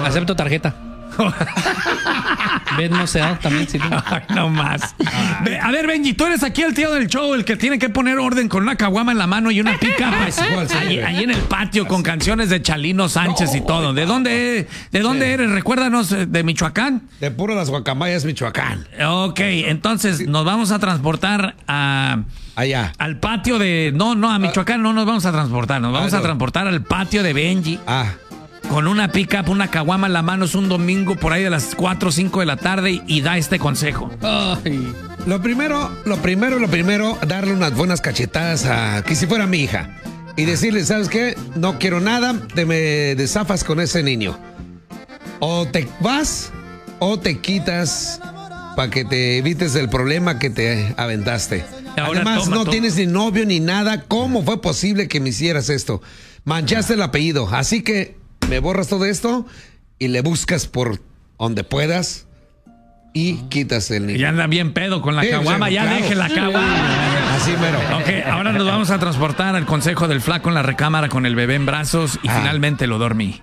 Acepto tarjeta. ¿Ves? No sé, también sí. Ay, no más. A ver, Benji, tú eres aquí el tío del show, el que tiene que poner orden con una caguama en la mano y una pica. Ahí en el patio con canciones de Chalino Sánchez y todo. ¿De dónde eres? Recuérdanos, ¿de Michoacán? De puro Las Guacamayas, Michoacán. Ok, entonces nos vamos a transportar allá. Al patio de... No, a Michoacán no nos vamos a transportar. Nos vamos a transportar al patio de Benji. Con una pick-up, una caguama en la mano. Es un domingo por ahí de las 4 o 5 de la tarde y da este consejo. Ay. Lo primero, darle unas buenas cachetadas a que si fuera mi hija. Y decirle, ¿sabes qué? No quiero nada, te me desafas con ese niño. O te vas o te quitas para que te evites el problema que te aventaste. Además, no tienes ni novio ni nada. ¿Cómo fue posible que me hicieras esto? Manchaste el apellido. Así que me borras todo esto y le buscas por donde puedas y quitas el niño. Ya anda bien pedo con la caguama, ya claro. Deje la caguama. Así mero. Ok, ahora nos vamos a transportar al consejo del flaco en la recámara con el bebé en brazos y finalmente lo dormí.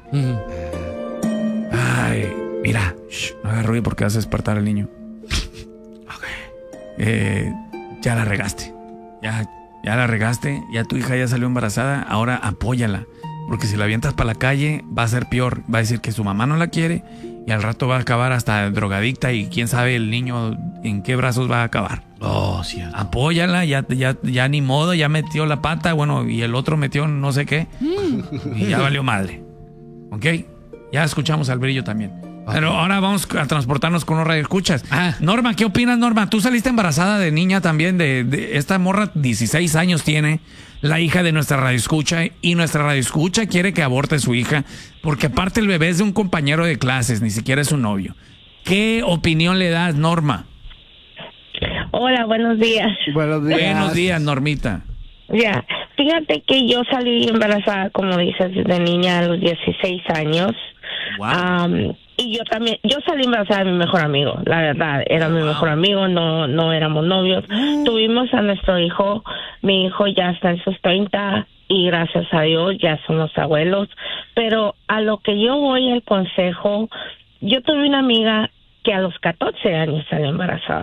Ay, mira, no hagas ruido porque vas a despertar al niño. Ok. Ya la regaste. Ya la regaste, ya tu hija ya salió embarazada, ahora apóyala. Porque si la avientas para la calle, va a ser peor. Va a decir que su mamá no la quiere y al rato va a acabar hasta drogadicta y quién sabe el niño en qué brazos va a acabar. Oh, sí. Apóyala, ya ni modo, ya metió la pata, bueno, y el otro metió no sé qué. Y ya valió madre. ¿Ok? Ya escuchamos al Brillo también. Pero ahora vamos a transportarnos con los radioescuchas. Norma, ¿qué opinas, Norma? Tú saliste embarazada de niña también, de esta morra, 16 años tiene, la hija de nuestra radioescucha, y nuestra radioescucha quiere que aborte su hija, porque aparte el bebé es de un compañero de clases, ni siquiera es su novio. ¿Qué opinión le das, Norma? Hola, buenos días. Buenos días, Normita. Ya, fíjate que yo salí embarazada, como dices, de niña a los 16 años. Wow. Y yo salí embarazada de mi mejor amigo, la verdad, era mi mejor amigo, no éramos novios. Tuvimos a nuestro hijo, mi hijo ya está en sus 30 y gracias a Dios ya somos abuelos. Pero a lo que yo voy, el consejo, yo tuve una amiga que a los 14 años salió embarazada.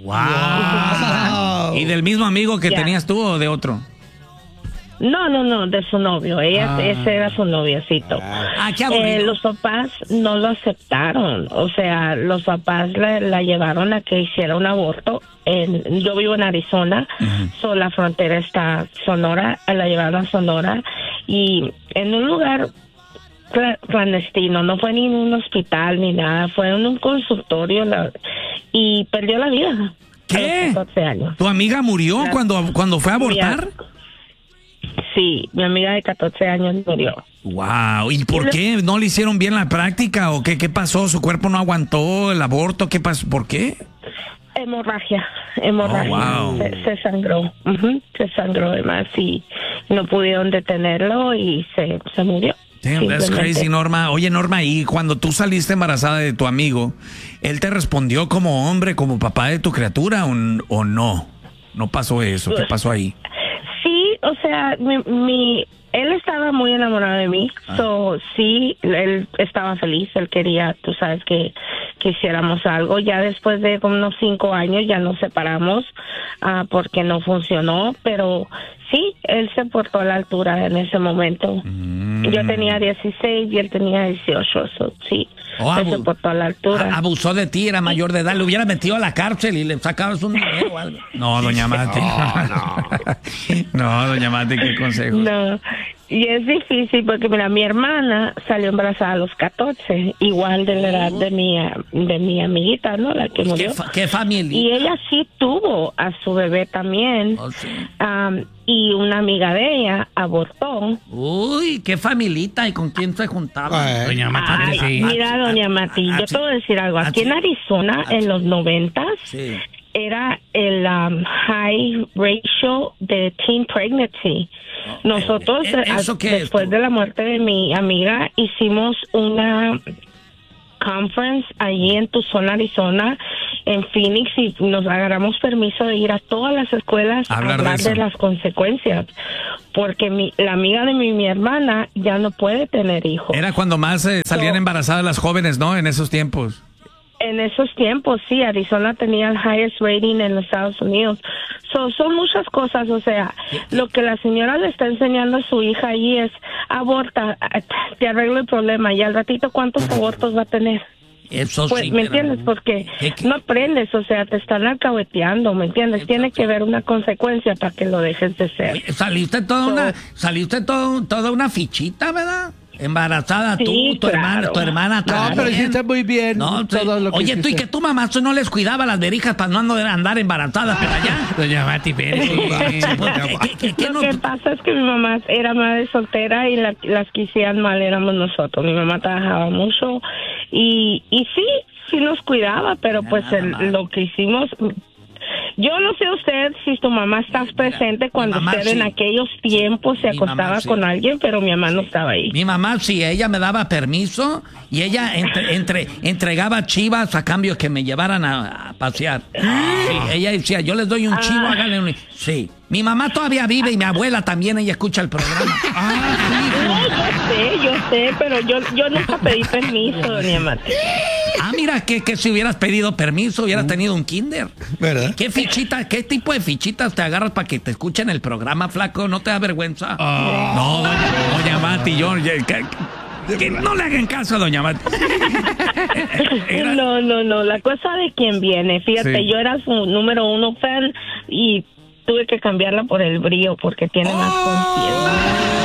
Wow. ¿Y del mismo amigo que tenías tú o de otro? No, de su novio. Ese era su noviecito. Qué aburrido. Los papás no lo aceptaron. O sea, los papás la llevaron a que hiciera un aborto. Yo vivo en Arizona, la frontera está Sonora. La llevaron a Sonora y en un lugar clandestino. No fue ni en un hospital ni nada. Fue en un consultorio y perdió la vida. ¿Qué? A los 14 años. ¿Tu amiga murió cuando fue a abortar? Sí, mi amiga de 14 años murió. Wow, ¿y por qué? ¿No le hicieron bien la práctica o qué pasó? ¿Su cuerpo no aguantó el aborto? ¿Qué pasó? ¿Por qué? Hemorragia. Oh, wow. Se sangró. Se sangró además y no pudieron detenerlo y se murió. Damn, that's crazy, Norma. Oye, Norma, y cuando tú saliste embarazada de tu amigo, ¿él te respondió como hombre, como papá de tu criatura o no? ¿No pasó eso? ¿Qué pasó ahí? O sea, él estaba muy enamorado de mí, sí, él estaba feliz, él quería, tú sabes, que hiciéramos algo. Ya después de unos 5 años ya nos separamos porque no funcionó, pero sí, él se portó a la altura en ese momento. Yo tenía 16 y él tenía 18, sí. Él se portó a la altura. Abusó de ti, era mayor de edad, le hubiera metido a la cárcel y le sacabas un dinero o algo. No, doña Mati. No, doña Mati, qué consejo. No, y es difícil porque, mira, mi hermana salió embarazada a los 14, igual de la edad de mi amiguita, ¿no? La que murió. ¿Qué familia? Y ella sí tuvo a su bebé también. Sí. Y una amiga de ella abortó. Uy, qué familita, ¿y con quién se juntaba? Doña Mati. Sí. Mira, doña Mati, yo te voy a decir algo. Aquí en Arizona, en los 90s, era el high ratio de teen pregnancy. Nosotros, después de la muerte de mi amiga, hicimos una conference allí en Tucson, Arizona, en Phoenix y nos agarramos permiso de ir a todas las escuelas a hablar de las consecuencias. Porque la amiga de mi hermana ya no puede tener hijos. Era cuando más salían embarazadas las jóvenes, ¿no? En esos tiempos. En esos tiempos, sí, Arizona tenía el highest rating en los Estados Unidos. Son muchas cosas, o sea, lo que la señora le está enseñando a su hija ahí es aborta, te arreglo el problema y al ratito ¿cuántos abortos va a tener? Eso pues, sí. ¿me entiendes? Porque no aprendes, o sea, te están alcahueteando, ¿me entiendes? Tiene que haber una consecuencia para que lo dejes de ser. Saliste toda una fichita, ¿verdad? Embarazada sí, tú, tu hermana también. No, pero hiciste muy bien. No, todo lo que oye, tú y que tu mamá no les cuidaba las verijas para no andar embarazadas por allá. Doña Mati Pérez. Lo que pasa es que mi mamá era madre soltera y las que hacían mal éramos nosotros. Mi mamá trabajaba mucho y sí nos cuidaba, pero pues lo que hicimos... Yo no sé usted si tu mamá está presente cuando usted en aquellos tiempos se acostaba con alguien, pero mi mamá no estaba ahí. Mi mamá sí, ella me daba permiso y ella entregaba chivas a cambio que me llevaran a pasear. Sí, ella decía, yo les doy un chivo, háganle un... Sí, mi mamá todavía vive y mi abuela también, ella escucha el programa. Yo sé, pero yo nunca pedí permiso, doña Mati. Mira, que si hubieras pedido permiso, hubieras tenido un kinder. ¿Verdad? ¿Qué tipo de fichitas te agarras para que te escuchen el programa, flaco? ¿No te da vergüenza? No, doña Mati, que no le hagan caso a doña Mati. No, la cosa de quién viene. Fíjate, Sí. yo era su número 1 fan y tuve que cambiarla por el brío porque tiene más conciencia.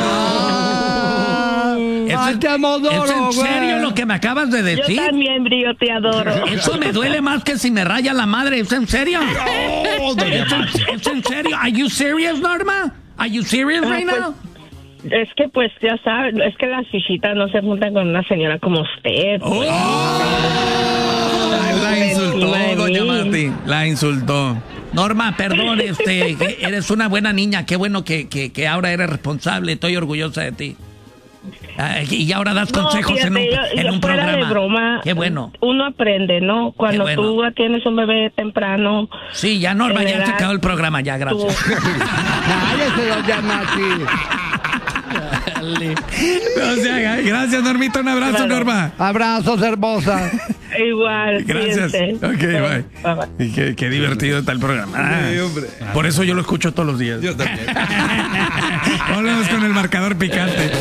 Te adoro, ¿Es en serio güey. lo que me acabas de decir? Yo también, brío, te adoro. Eso me duele más que si me raya la madre. ¿Es en serio? ¿Es en serio? ¿Are you serious, Norma? ¿Are you serious right now? Es que pues ya sabes, es que las fichitas no se juntan con una señora como usted. La insultó, Encima de doña mí. Mati. La insultó. Norma, perdón, eres una buena niña. Qué bueno que ahora eres responsable. Estoy orgullosa de ti. Y ahora das consejos fíjate, en un fuera programa. de broma, Qué bueno. Uno aprende, ¿no? Cuando Qué bueno. tú tienes un bebé temprano. Sí, ya Norma, ya se ¿verdad? acabó el programa, ya, gracias. Cállese, doña Mati. O sea, gracias, Normita, un abrazo, Claro. Norma. Abrazos, hermosa. Igual. Gracias. fíjense. Ok, bye. Bye. Y qué divertido está el programa. Sí, hombre. Por eso yo lo escucho todos los días. Yo también. Volvemos con el marcador picante.